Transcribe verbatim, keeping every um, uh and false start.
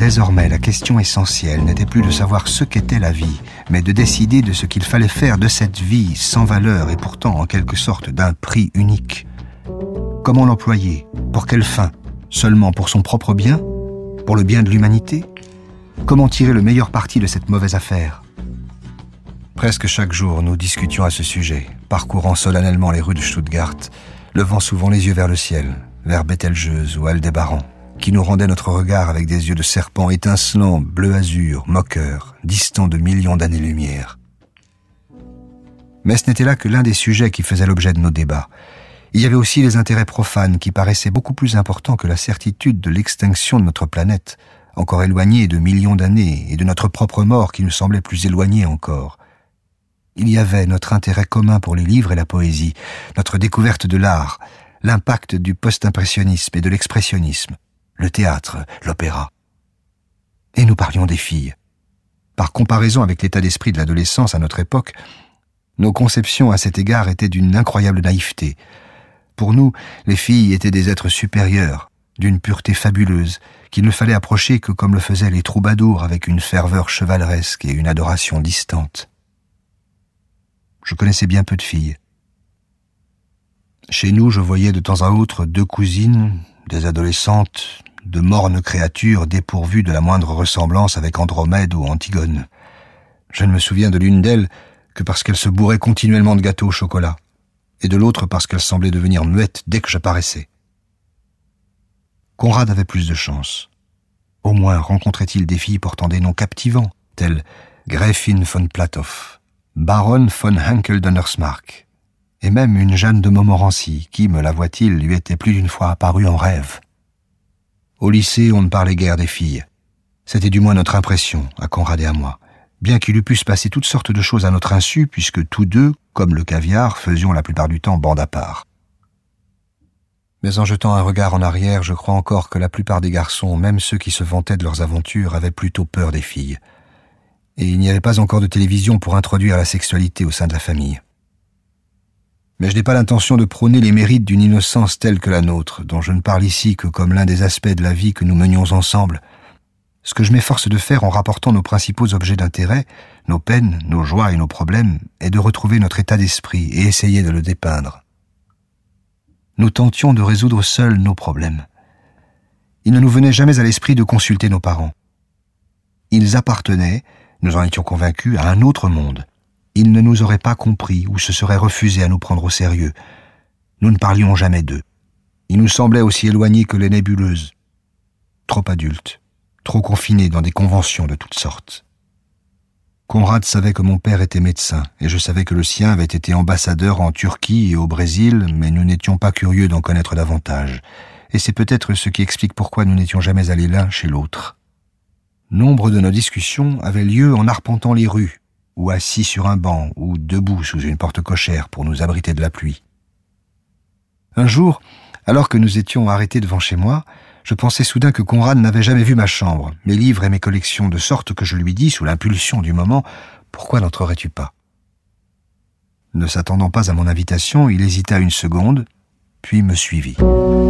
désormais la question essentielle n'était plus de savoir ce qu'était la vie, mais de décider de ce qu'il fallait faire de cette vie sans valeur et pourtant en quelque sorte d'un prix unique. Comment l'employer? Pour quelle fin? Seulement pour son propre bien? Pour le bien de l'humanité? Comment tirer le meilleur parti de cette mauvaise affaire? Presque chaque jour, nous discutions à ce sujet, parcourant solennellement les rues de Stuttgart, levant souvent les yeux vers le ciel, vers Bételgeuse ou Aldébaran, qui nous rendait notre regard avec des yeux de serpent étincelants, bleu-azur, moqueurs, distants de millions d'années-lumière. Mais ce n'était là que l'un des sujets qui faisait l'objet de nos débats. Il y avait aussi les intérêts profanes qui paraissaient beaucoup plus importants que la certitude de l'extinction de notre planète, encore éloignée de millions d'années, et de notre propre mort qui nous semblait plus éloignée encore. Il y avait notre intérêt commun pour les livres et la poésie, notre découverte de l'art, l'impact du post-impressionnisme et de l'expressionnisme, le théâtre, l'opéra. Et nous parlions des filles. Par comparaison avec l'état d'esprit de l'adolescence à notre époque, nos conceptions à cet égard étaient d'une incroyable naïveté. Pour nous, les filles étaient des êtres supérieurs, d'une pureté fabuleuse, qu'il ne fallait approcher que comme le faisaient les troubadours avec une ferveur chevaleresque et une adoration distante. Je connaissais bien peu de filles. Chez nous, je voyais de temps à autre deux cousines, des adolescentes, de mornes créatures dépourvues de la moindre ressemblance avec Andromède ou Antigone. Je ne me souviens de l'une d'elles que parce qu'elle se bourrait continuellement de gâteaux au chocolat, et de l'autre parce qu'elle semblait devenir muette dès que j'apparaissais. Conrad avait plus de chance. Au moins rencontrait-il des filles portant des noms captivants, tels Gräfin von Platow, Baronne von Henkel-Donnersmarck, et même une Jeanne de Montmorency, qui, me l'avoua-t-il, lui était plus d'une fois apparue en rêve. Au lycée, on ne parlait guère des filles. C'était du moins notre impression, à Conrad et à moi, bien qu'il eût pu se passer toutes sortes de choses à notre insu, puisque tous deux, comme le caviar, faisions la plupart du temps bande à part. Mais en jetant un regard en arrière, je crois encore que la plupart des garçons, même ceux qui se vantaient de leurs aventures, avaient plutôt peur des filles. Et il n'y avait pas encore de télévision pour introduire la sexualité au sein de la famille. Mais je n'ai pas l'intention de prôner les mérites d'une innocence telle que la nôtre, dont je ne parle ici que comme l'un des aspects de la vie que nous menions ensemble. Ce que je m'efforce de faire en rapportant nos principaux objets d'intérêt, nos peines, nos joies et nos problèmes, est de retrouver notre état d'esprit et essayer de le dépeindre. Nous tentions de résoudre seuls nos problèmes. Il ne nous venait jamais à l'esprit de consulter nos parents. Ils appartenaient, nous en étions convaincus, à un autre monde. Ils ne nous auraient pas compris ou se seraient refusés à nous prendre au sérieux. Nous ne parlions jamais d'eux. Ils nous semblaient aussi éloignés que les nébuleuses. Trop adultes, trop confinés dans des conventions de toutes sortes. Conrad savait que mon père était médecin, et je savais que le sien avait été ambassadeur en Turquie et au Brésil, mais nous n'étions pas curieux d'en connaître davantage. Et c'est peut-être ce qui explique pourquoi nous n'étions jamais allés l'un chez l'autre. Nombre de nos discussions avaient lieu en arpentant les rues, ou assis sur un banc, ou debout sous une porte cochère pour nous abriter de la pluie. Un jour, alors que nous étions arrêtés devant chez moi, je pensais soudain que Conrad n'avait jamais vu ma chambre, mes livres et mes collections, de sorte que je lui dis, sous l'impulsion du moment, « Pourquoi n'entrerais-tu pas ?» Ne s'attendant pas à mon invitation, il hésita une seconde, puis me suivit.